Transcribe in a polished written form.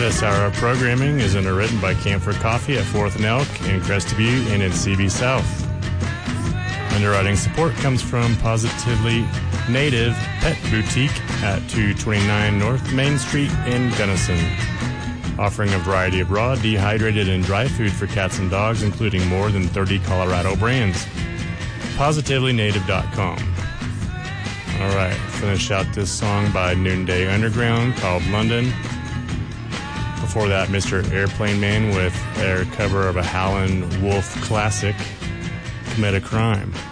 This hour of programming is underwritten by Camphor Coffee at 4th and Elk in Crested Butte and in CB South. Underwriting support comes from Positively Native Pet Boutique at 229 North Main Street in Gunnison. Offering a variety of raw, dehydrated, and dry food for cats and dogs, including more than 30 Colorado brands. PositivelyNative.com. All right, finish out this song by Noonday Underground called London. Before that, Mr. Airplane Man with their cover of a Howlin' Wolf classic, Commit a Crime.